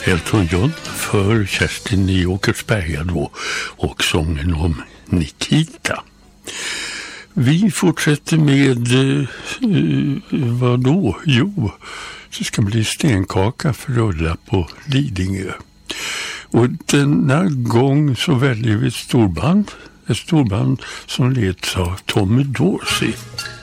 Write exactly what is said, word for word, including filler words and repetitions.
Elton John för Kerstin i Åkersberga då och sången om Nikita. Vi fortsätter med eh, vad då? Jo, det ska bli stenkaka för rulla på Lidingö. Och denna gång så väljer vi ett storband. Ett storband som leds av Tommy Dorsey.